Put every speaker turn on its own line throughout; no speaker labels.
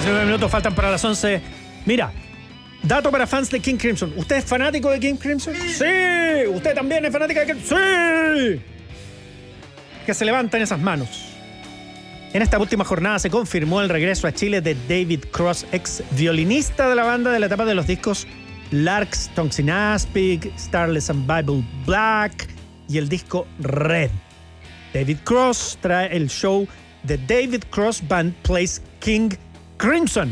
19 minutos faltan para las 11. Mira, dato para fans de King Crimson. ¿Usted es fanático de King Crimson? ¡Sí! ¿Usted también es fanática de King Crimson? ¡Sí! Que se levanten esas manos. En esta última jornada se confirmó el regreso a Chile de David Cross, ex violinista de la banda de la etapa de los discos Larks, Tongues in Aspic, Starless and Bible Black y el disco Red. David Cross trae el show The David Cross Band Plays King Crimson.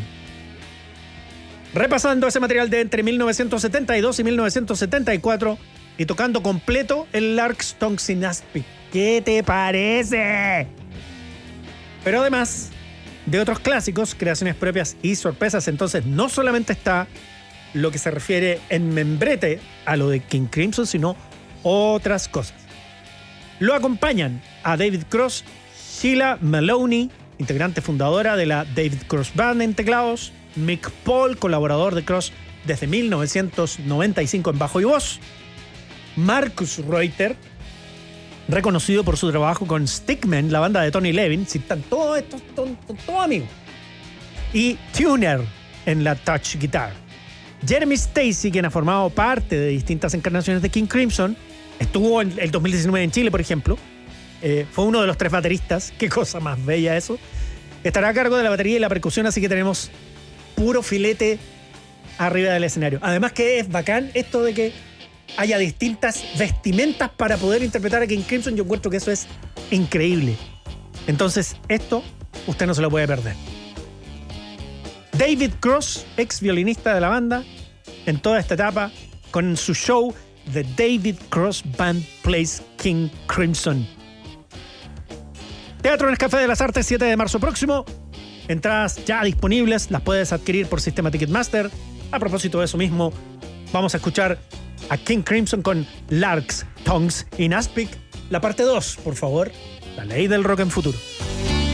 Repasando ese material de entre 1972 y 1974 y tocando completo el Larks, Tongues in Aspic. ¿Qué te parece? Pero además de otros clásicos, creaciones propias y sorpresas, entonces no solamente está lo que se refiere en membrete a lo de King Crimson, sino otras cosas. Lo acompañan a David Cross, Sheila Maloney, integrante fundadora de la David Cross Band en teclados, Mick Paul, colaborador de Cross desde 1995 en bajo y voz, Marcus Reuter, reconocido por su trabajo con Stickman, la banda de Tony Levin, si están todos estos, todos amigos, y Tuner en la touch guitar. Jeremy Stacey, quien ha formado parte de distintas encarnaciones de King Crimson, estuvo en el 2019 en Chile, por ejemplo, fue uno de los 3 bateristas, qué cosa más bella eso, estará a cargo de la batería y la percusión, así que tenemos puro filete arriba del escenario. Además que es bacán esto de que haya distintas vestimentas para poder interpretar a King Crimson. Yo encuentro que eso es increíble. Entonces, esto usted no se lo puede perder. David Cross, ex violinista de la banda, en toda esta etapa, con su show The David Cross Band Plays King Crimson. Teatro en el Café de las Artes, 7 de marzo próximo. Entradas ya disponibles, las puedes adquirir por sistema Ticketmaster. A propósito de eso mismo, vamos a escuchar a King Crimson con Larks, Tongues in Aspic. La parte 2, por favor. La ley del rock en futuro.